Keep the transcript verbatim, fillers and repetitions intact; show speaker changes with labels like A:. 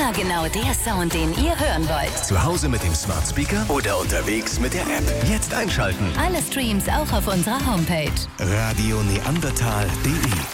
A: Immer genau der Sound, den ihr hören wollt.
B: Zu Hause mit dem Smart Speaker oder unterwegs mit der App. Jetzt einschalten.
A: Alle Streams auch auf unserer Homepage.
B: Radio Neandertal punkt de